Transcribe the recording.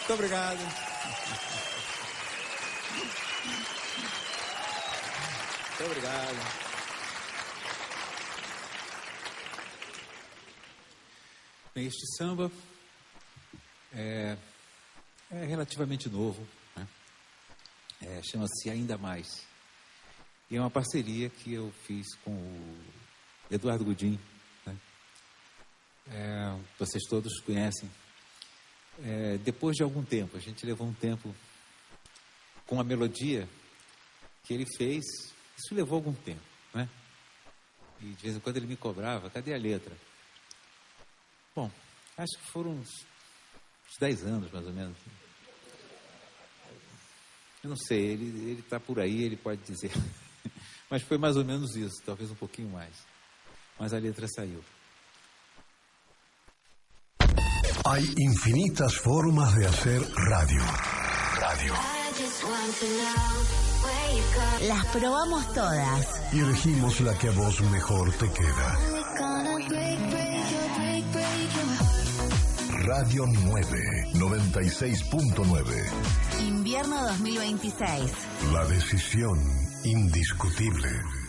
Muito obrigado. Muito obrigado. Bem, este samba é relativamente novo, né? Chama-se Ainda Mais. E é uma parceria que eu fiz com o Eduardo Gudim, né? Vocês todos conhecem. Depois de algum tempo, a gente levou um tempo com a melodia que ele fez. Isso levou algum tempo, né? E de vez em quando ele me cobrava: cadê a letra? Bom, acho que foram uns 10 anos, mais ou menos. Eu não sei, ele está por aí, ele pode dizer. Mas foi mais ou menos isso, talvez um pouquinho mais. Mas a letra saiu. Hay infinitas formas de hacer radio. Las probamos todas Y elegimos la que a vos mejor te queda. Radio 9, 96.9. Invierno 2026. La decisión indiscutible.